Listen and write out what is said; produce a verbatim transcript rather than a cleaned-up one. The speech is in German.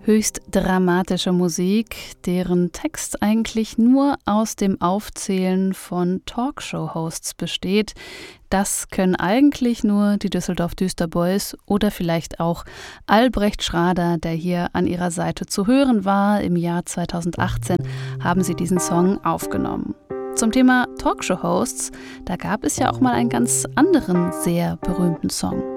Höchst dramatische Musik, deren Text eigentlich nur aus dem Aufzählen von Talkshow-Hosts besteht. Das können eigentlich nur die Düsseldorf Düsterboys oder vielleicht auch Albrecht Schrader, der hier an ihrer Seite zu hören war. Im Jahr zweitausendachtzehn haben sie diesen Song aufgenommen. Zum Thema Talkshow-Hosts, da gab es ja auch mal einen ganz anderen, sehr berühmten Song.